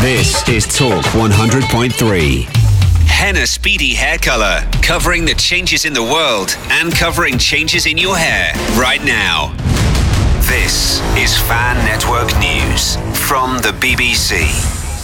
This is Talk 100.3. Henna Speedy Hair Color, covering the changes in the world and covering changes in your hair right now. This is Fan Network News from the BBC.